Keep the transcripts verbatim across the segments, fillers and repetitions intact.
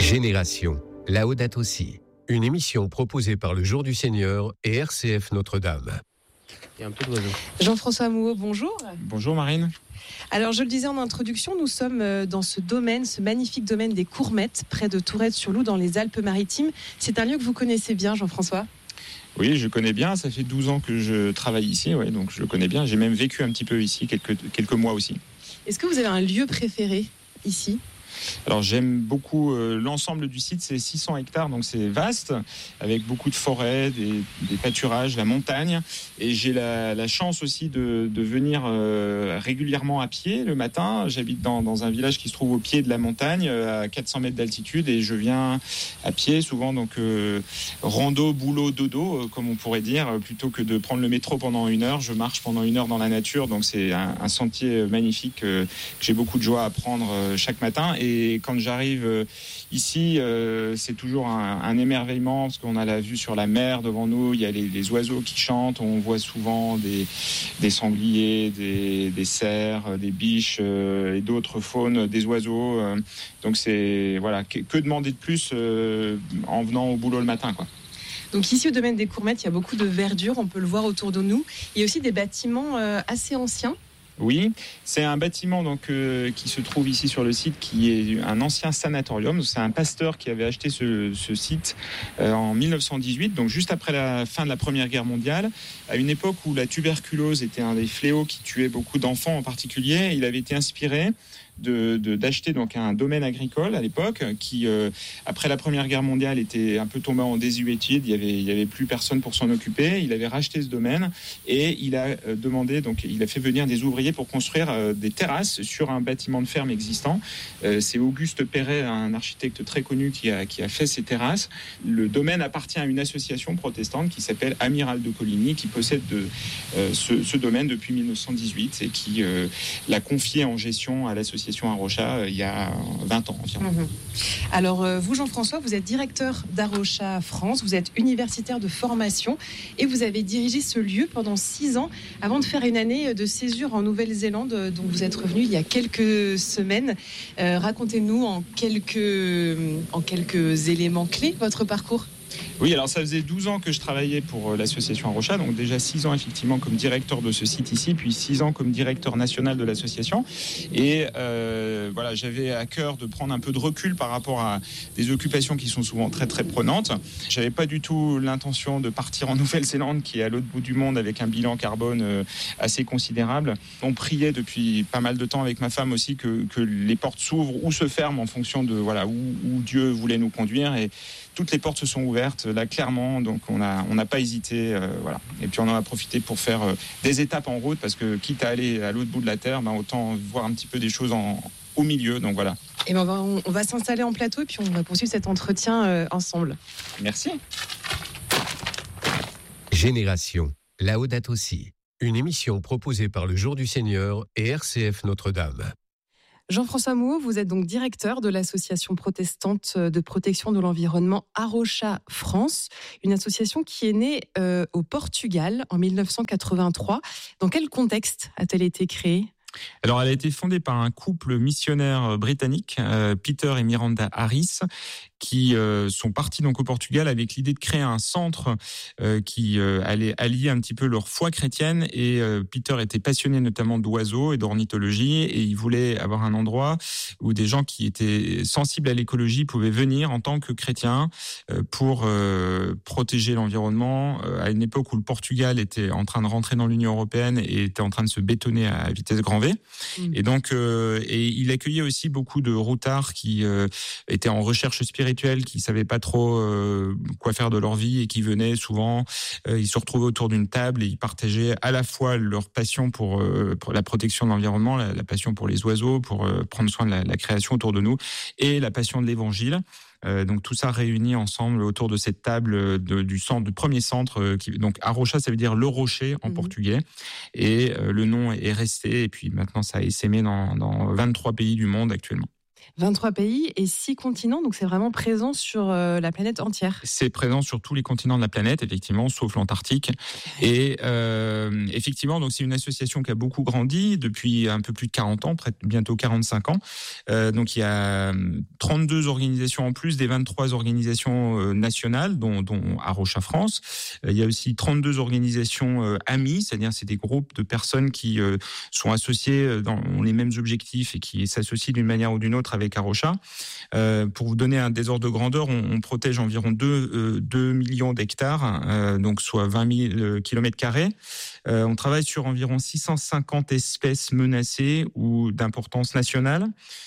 Génération, Laudato Si, une émission proposée par le Jour du Seigneur et R C F Notre-Dame. Il y a un peu d'oiseaux. Jean-François Mouot, bonjour. Bonjour Marine. Alors je le disais en introduction, nous sommes dans ce domaine, ce magnifique domaine des Courmettes, près de Tourette-sur-Loup dans les Alpes-Maritimes. C'est un lieu que vous connaissez bien, Jean-François ? Oui, je connais bien, ça fait douze ans que je travaille ici, ouais, donc je le connais bien. J'ai même vécu un petit peu ici, quelques, quelques mois aussi. Est-ce que vous avez un lieu préféré ici ? Alors j'aime beaucoup euh, l'ensemble du site, c'est six cents hectares, donc c'est vaste, avec beaucoup de forêts, des, des pâturages, la montagne. Et j'ai la, la chance aussi de, de venir euh, régulièrement à pied le matin. J'habite dans, dans un village qui se trouve au pied de la montagne, à quatre cents mètres d'altitude, et je viens à pied, souvent donc euh, rando, boulot, dodo, euh, comme on pourrait dire, plutôt que de prendre le métro pendant une heure. Je marche pendant une heure dans la nature, donc c'est un, un sentier magnifique euh, que j'ai beaucoup de joie à prendre euh, chaque matin. Et quand j'arrive ici, euh, c'est toujours un, un émerveillement parce qu'on a la vue sur la mer devant nous. Il y a les, les oiseaux qui chantent. On voit souvent des, des sangliers, des, des cerfs, des biches euh, et d'autres faunes, des oiseaux. Euh, donc c'est voilà, que, que demander de plus euh, en venant au boulot le matin, quoi. Donc ici au domaine des Courmettes, il y a beaucoup de verdure. On peut le voir autour de nous. Il y a aussi des bâtiments euh, assez anciens. Oui, c'est un bâtiment donc euh, qui se trouve ici sur le site, qui est un ancien sanatorium. C'est un pasteur qui avait acheté ce, ce site euh, en mille neuf cent dix-huit, donc juste après la fin de la Première Guerre mondiale, à une époque où la tuberculose était un des fléaux qui tuait beaucoup d'enfants en particulier. Il avait été inspiré de, de d'acheter donc un domaine agricole à l'époque qui, euh, après la Première Guerre mondiale, était un peu tombé en désuétude. Il y avait il y avait plus personne pour s'en occuper. Il avait racheté ce domaine et il a euh, demandé donc il a fait venir des ouvriers pour construire euh, des terrasses sur un bâtiment de ferme existant. Euh, c'est Auguste Perret, un architecte très connu, qui a qui a fait ces terrasses. Le domaine appartient à une association protestante qui s'appelle Amiral de Coligny, qui possède de, euh, ce, ce domaine depuis mille neuf cent dix-huit et qui euh, l'a confié en gestion à l'association Arocha euh, il y a vingt ans environ. Mmh. Alors euh, vous, Jean-François, vous êtes directeur d'Arocha France, vous êtes universitaire de formation et vous avez dirigé ce lieu pendant six ans avant de faire une année de césure en Nouvelle-Zélande, dont vous êtes revenu il y a quelques semaines. Euh, racontez-nous en quelques, en quelques éléments clés votre parcours. Oui, alors ça faisait douze ans que je travaillais pour l'association Arocha, donc déjà six ans effectivement comme directeur de ce site ici, puis six ans comme directeur national de l'association. Et euh, voilà, j'avais à cœur de prendre un peu de recul par rapport à des occupations qui sont souvent très très prenantes. J'avais pas du tout l'intention de partir en Nouvelle-Zélande, qui est à l'autre bout du monde avec un bilan carbone assez considérable. On priait depuis pas mal de temps avec ma femme aussi que, que les portes s'ouvrent ou se ferment en fonction de voilà où, où Dieu voulait nous conduire, et toutes les portes se sont ouvertes là clairement, donc on a on n'a pas hésité, euh, voilà. Et puis on en a profité pour faire euh, des étapes en route, parce que quitte à aller à l'autre bout de la terre, ben autant voir un petit peu des choses en au milieu, donc voilà. Et ben on va, on va s'installer en plateau et puis on va poursuivre cet entretien euh, ensemble. Merci. Génération, Laudato Si, une émission proposée par le Jour du Seigneur et R C F Notre-Dame. Jean-François Mouot, vous êtes donc directeur de l'association protestante de protection de l'environnement Arocha France, une association qui est née euh, au Portugal en mille neuf cent quatre-vingt-trois. Dans quel contexte a-t-elle été créée ? Alors, elle a été fondée par un couple missionnaire britannique, euh, Peter et Miranda Harris, qui euh, sont partis donc au Portugal avec l'idée de créer un centre euh, qui euh, allait allier un petit peu leur foi chrétienne. Et euh, Peter était passionné notamment d'oiseaux et d'ornithologie, et il voulait avoir un endroit où des gens qui étaient sensibles à l'écologie pouvaient venir en tant que chrétiens euh, pour euh, protéger l'environnement, euh, à une époque où le Portugal était en train de rentrer dans l'Union européenne et était en train de se bétonner à vitesse grand V. Mmh. Et donc, euh, et il accueillait aussi beaucoup de routards qui euh, étaient en recherche spirituelle, qui savaient pas trop euh, quoi faire de leur vie et qui venaient souvent. Euh, ils se retrouvaient autour d'une table et ils partageaient à la fois leur passion pour, euh, pour la protection de l'environnement, la, la passion pour les oiseaux, pour euh, prendre soin de la, la création autour de nous, et la passion de l'Évangile. Euh, donc tout ça réuni ensemble autour de cette table de, du centre, du premier centre. Euh, qui, donc Arocha, ça veut dire le rocher en mmh. portugais, et euh, le nom est resté. Et puis maintenant, ça a essaimé dans, dans vingt-trois pays du monde actuellement. vingt-trois pays et six continents, donc c'est vraiment présent sur euh, la planète entière. C'est présent sur tous les continents de la planète, effectivement, sauf l'Antarctique. Et euh, effectivement, donc c'est une association qui a beaucoup grandi depuis un peu plus de quarante ans, près de bientôt quarante-cinq ans. Euh, donc il y a trente-deux organisations en plus des vingt-trois organisations nationales, dont, dont Arocha France. Il y a aussi trente-deux organisations euh, amies, c'est-à-dire c'est des groupes de personnes qui euh, sont associées dans ont les mêmes objectifs et qui s'associent d'une manière ou d'une autre avec Arocha. Euh, pour vous donner un des ordres de grandeur, on, on protège environ deux millions d'hectares, euh, donc soit vingt mille kilomètres carrés. Euh, on travaille sur environ six cent cinquante espèces menacées ou d'importance nationale.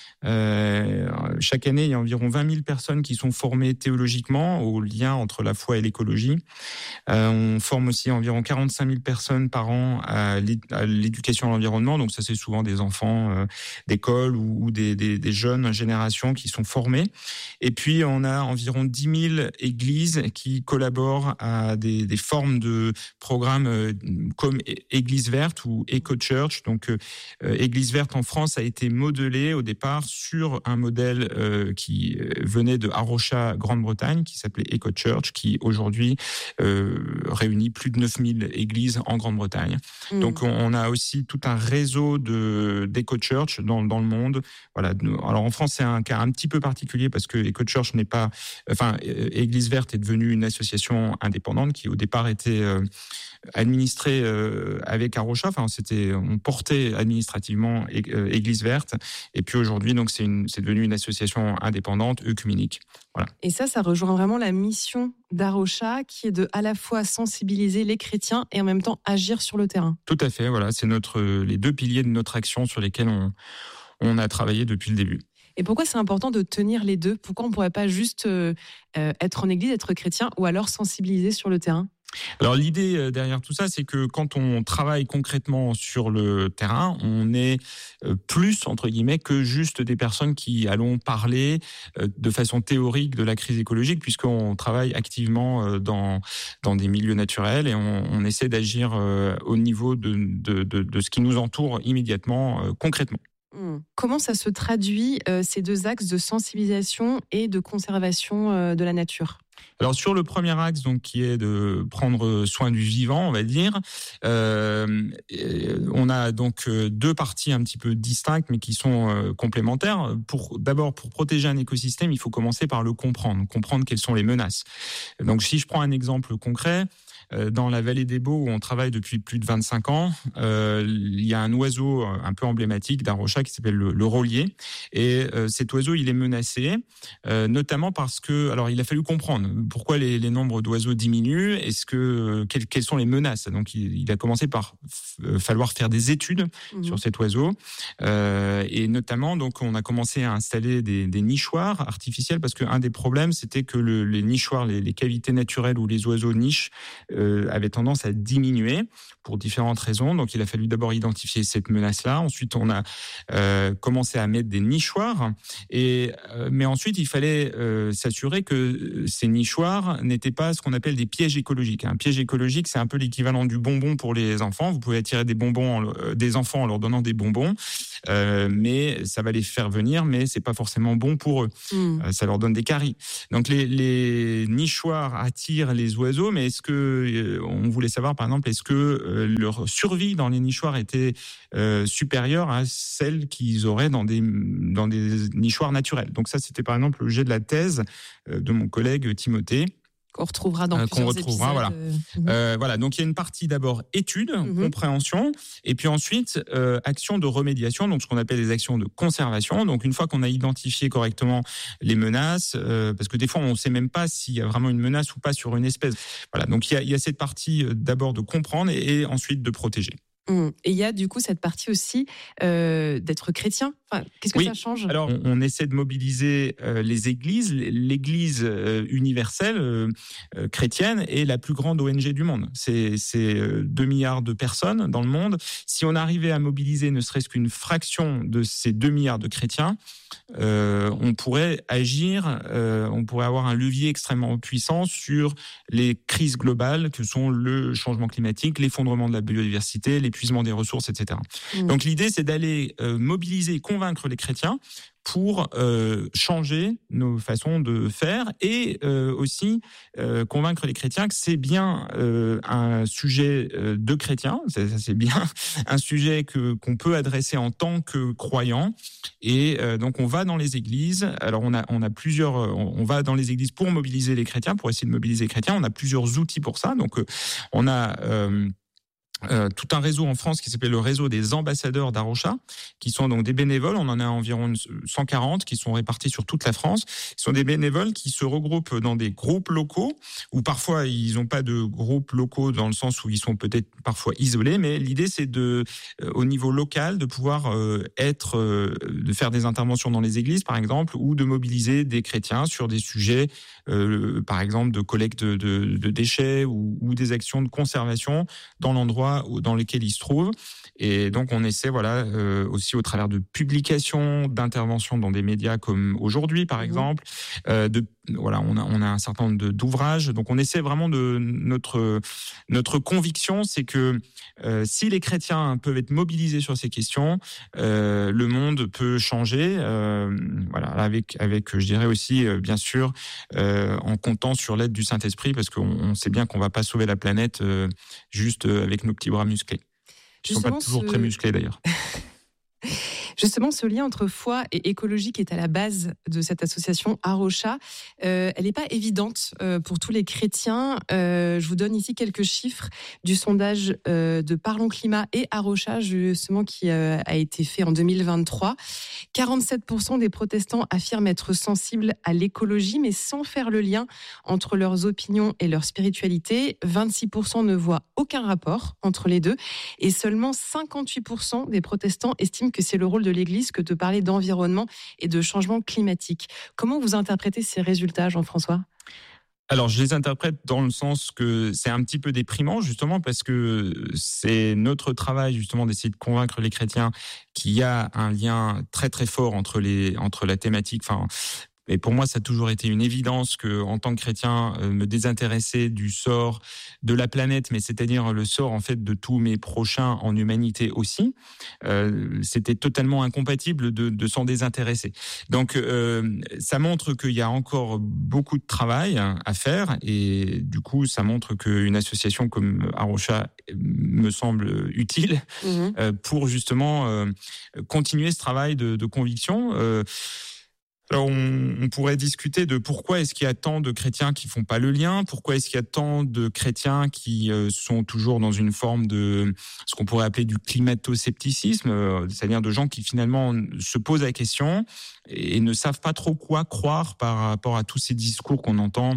Euh, chaque année, il y a environ vingt mille personnes qui sont formées théologiquement au lien entre la foi et l'écologie. Euh, on forme aussi environ quarante-cinq mille personnes par an à l'éducation à l'environnement. Donc ça, c'est souvent des enfants euh, d'école ou, ou des, des, des jeunes générations qui sont formés. Et puis, on a environ dix mille églises qui collaborent à des, des formes de programmes euh, comme Église verte ou Eco-Church. Donc, euh, Église verte en France a été modelée au départ sur un modèle euh, qui venait de Arocha, Grande-Bretagne, qui s'appelait Eco-Church, qui aujourd'hui euh, réunit plus de neuf mille églises en Grande-Bretagne. Mmh. Donc, on a aussi tout un réseau de, d'Eco-Church dans, dans le monde. Voilà. Alors, en France, c'est un cas un petit peu particulier parce que Eco-Church n'est pas... Enfin, Église verte est devenue une association indépendante qui, au départ, était... Euh, administré euh, avec Arocha, enfin c'était on portait administrativement euh, Église verte, et puis aujourd'hui donc c'est une c'est devenu une association indépendante œcuménique. Voilà. Et ça, ça rejoint vraiment la mission d'Arocha, qui est de à la fois sensibiliser les chrétiens et en même temps agir sur le terrain. Tout à fait, voilà, c'est notre les deux piliers de notre action sur lesquels on on a travaillé depuis le début. Et pourquoi c'est important de tenir les deux ? Pourquoi on ne pourrait pas juste euh, être en église, être chrétien, ou alors sensibiliser sur le terrain ? Alors l'idée derrière tout ça, c'est que quand on travaille concrètement sur le terrain, on est plus, entre guillemets, que juste des personnes qui allons parler de façon théorique de la crise écologique, puisqu'on travaille activement dans, dans des milieux naturels et on, on essaie d'agir au niveau de, de, de, de ce qui nous entoure immédiatement, concrètement. Comment ça se traduit, euh, ces deux axes de sensibilisation et de conservation euh, de la nature ? Alors sur le premier axe, donc qui est de prendre soin du vivant, on va dire, euh, on a donc deux parties un petit peu distinctes, mais qui sont euh, complémentaires. Pour d'abord, pour protéger un écosystème, il faut commencer par le comprendre, comprendre quelles sont les menaces. Donc si je prends un exemple concret. Dans la vallée des Baux, où on travaille depuis plus de vingt-cinq ans, euh, il y a un oiseau un peu emblématique d'Arocha qui s'appelle le, le rôlier. Et euh, cet oiseau, il est menacé, euh, notamment parce que, alors il a fallu comprendre pourquoi les, les nombres d'oiseaux diminuent, est-ce que, quelles, quelles sont les menaces. Donc il, il a commencé par f- falloir faire des études mmh. sur cet oiseau. Euh, et notamment, donc on a commencé à installer des, des nichoirs artificiels, parce qu'un des problèmes, c'était que le, les nichoirs, les, les cavités naturelles où les oiseaux nichent, euh, avait tendance à diminuer pour différentes raisons. Donc, il a fallu d'abord identifier cette menace-là. Ensuite, on a euh, commencé à mettre des nichoirs. Et, euh, mais ensuite, il fallait euh, s'assurer que ces nichoirs n'étaient pas ce qu'on appelle des pièges écologiques. Un piège écologique, c'est un peu l'équivalent du bonbon pour les enfants. Vous pouvez attirer des bonbons, en, euh, des enfants en leur donnant des bonbons, euh, mais ça va les faire venir, mais c'est pas forcément bon pour eux. Mmh. Euh, ça leur donne des caries. Donc, les, les nichoirs attirent les oiseaux, mais est-ce que on voulait savoir, par exemple, est-ce que euh, leur survie dans les nichoirs était euh, supérieure à celle qu'ils auraient dans des, dans des nichoirs naturels. Donc ça, c'était par exemple l'objet de la thèse euh, de mon collègue Timothée. Qu'on retrouvera dans euh, plusieurs qu'on retrouvera, épisodes. Voilà. Mmh. Euh, voilà. Donc il y a une partie d'abord étude, mmh. compréhension, et puis ensuite euh, action de remédiation, donc ce qu'on appelle les actions de conservation. Donc une fois qu'on a identifié correctement les menaces, euh, parce que des fois on ne sait même pas s'il y a vraiment une menace ou pas sur une espèce. Voilà. Donc il y a, il y a cette partie d'abord de comprendre et, et ensuite de protéger. Mmh. Et il y a du coup cette partie aussi euh, d'être chrétien. Enfin, qu'est-ce que oui. ça change ? Alors, on, on essaie de mobiliser euh, les églises. L'Église euh, universelle euh, euh, chrétienne est la plus grande O N G du monde. C'est, c'est euh, deux milliards de personnes dans le monde. Si on arrivait à mobiliser ne serait-ce qu'une fraction de ces deux milliards de chrétiens, euh, on pourrait agir, euh, on pourrait avoir un levier extrêmement puissant sur les crises globales que sont le changement climatique, l'effondrement de la biodiversité, l'épuisement des ressources, et cetera. Mmh. Donc l'idée, c'est d'aller euh, mobiliser, convaincre convaincre les chrétiens pour euh, changer nos façons de faire et euh, aussi euh, convaincre les chrétiens que c'est bien euh, un sujet euh, de chrétiens, c'est, c'est bien un sujet que qu'on peut adresser en tant que croyant. Et euh, donc on va dans les églises. Alors on a on a plusieurs, on, on va dans les églises pour mobiliser les chrétiens, pour essayer de mobiliser les chrétiens. On a plusieurs outils pour ça. Donc euh, on a euh, Euh, tout un réseau en France qui s'appelle le réseau des ambassadeurs d'Arocha, qui sont donc des bénévoles. On en a environ cent quarante qui sont répartis sur toute la France. Ce sont des bénévoles qui se regroupent dans des groupes locaux, où parfois ils n'ont pas de groupes locaux dans le sens où ils sont peut-être parfois isolés, mais l'idée c'est de, euh, au niveau local, de pouvoir euh, être, euh, de faire des interventions dans les églises par exemple, ou de mobiliser des chrétiens sur des sujets, euh, par exemple de collecte de, de, de déchets ou, ou des actions de conservation dans l'endroit dans lesquels ils se trouvent. Et donc on essaie voilà euh, aussi au travers de publications, d'interventions dans des médias comme Aujourd'hui par exemple, euh, de voilà on a on a un certain nombre de, d'ouvrages. Donc on essaie vraiment de notre notre conviction, c'est que euh, si les chrétiens peuvent être mobilisés sur ces questions, euh, le monde peut changer. Euh, voilà avec avec je dirais aussi euh, bien sûr euh, en comptant sur l'aide du Saint-Esprit, parce qu'on on sait bien qu'on va pas sauver la planète euh, juste avec nos petits bras musclés. Ils ne sont pas toujours ce... très musclés d'ailleurs. Justement, ce lien entre foi et écologie qui est à la base de cette association Arocha, euh, elle n'est pas évidente euh, pour tous les chrétiens. Euh, je vous donne ici quelques chiffres du sondage euh, de Parlons Climat et Arocha, justement, qui euh, a été fait en deux mille vingt-trois. quarante-sept pour cent des protestants affirment être sensibles à l'écologie, mais sans faire le lien entre leurs opinions et leur spiritualité. vingt-six pour cent ne voient aucun rapport entre les deux. Et seulement cinquante-huit pour cent des protestants estiment que c'est le rôle de l'Église que de parler d'environnement et de changement climatique. Comment vous interprétez ces résultats, Jean-François ? Alors, je les interprète dans le sens que c'est un petit peu déprimant, justement, parce que c'est notre travail, justement, d'essayer de convaincre les chrétiens qu'il y a un lien très, très fort entre les, entre la thématique, enfin, et pour moi, ça a toujours été une évidence que, en tant que chrétien, euh, me désintéresser du sort de la planète, mais c'est-à-dire le sort en fait de tous mes prochains en humanité aussi, euh, c'était totalement incompatible de, de s'en désintéresser. Donc, euh, ça montre qu'il y a encore beaucoup de travail à faire, et du coup, ça montre qu'une association comme Arocha me semble utile mmh. euh, pour justement euh, continuer ce travail de, de conviction. Euh, Alors on, on pourrait discuter de pourquoi est-ce qu'il y a tant de chrétiens qui font pas le lien, pourquoi est-ce qu'il y a tant de chrétiens qui euh, sont toujours dans une forme de ce qu'on pourrait appeler du climato-scepticisme, euh, c'est-à-dire de gens qui finalement se posent la question et, et ne savent pas trop quoi croire par rapport à tous ces discours qu'on entend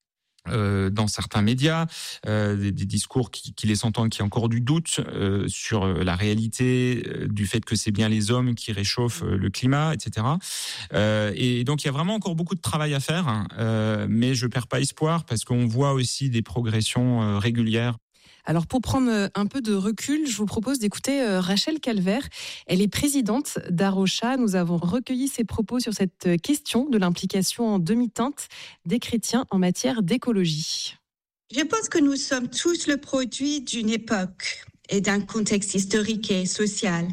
Euh, dans certains médias, euh, des, des discours qui, qui laissent entendre qu'il y a encore du doute euh, sur la réalité euh, du fait que c'est bien les hommes qui réchauffent euh, le climat, et cetera. Euh, et donc il y a vraiment encore beaucoup de travail à faire, hein, euh, mais je perds pas espoir parce qu'on voit aussi des progressions euh, régulières. Alors pour prendre un peu de recul, je vous propose d'écouter Rachel Calvert. Elle est présidente d'Arocha. Nous avons recueilli ses propos sur cette question de l'implication en demi-teinte des chrétiens en matière d'écologie. Je pense que nous sommes tous le produit d'une époque et d'un contexte historique et social.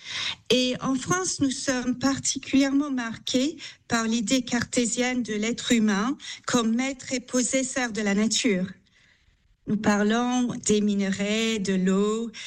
Et en France, nous sommes particulièrement marqués par l'idée cartésienne de l'être humain comme maître et possesseur de la nature. Nous parlons des minerais, de l'eau,